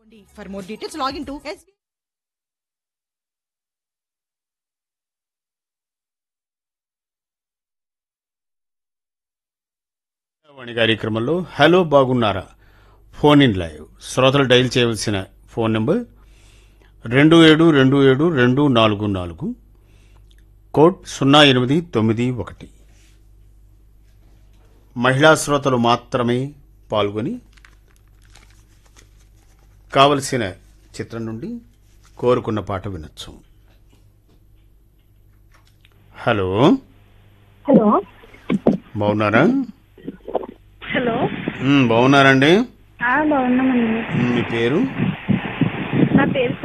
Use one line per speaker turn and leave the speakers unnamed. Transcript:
For more details, log into SB.
వాణి కార్యక్రమంలో hello బాగున్నారా phone in live శ్రోతలు dial చేయవలసిన ఫోన్ నంబర్ 27272444 కోడ్ 0891. మహిళా శ్రోతలు మాత్రమే పాల్గొని కావలసిన చిత్రం నుండి కోరుకున్న పాట వినొచ్చు. హలో
హలో
బాగున్నారా?
హలో
బాగున్నారండి.
బాగున్నామండి.
మీ పేరు?
నా పేరు